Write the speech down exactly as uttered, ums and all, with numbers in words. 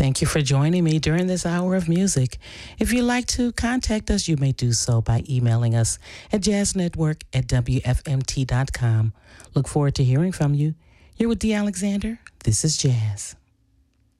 Thank you for joining me during this hour of music. If you'd like to contact us, you may do so by emailing us at jazznetwork at w f m t dot com. Look forward to hearing from you. You're with Dee Alexander. This is Jazz.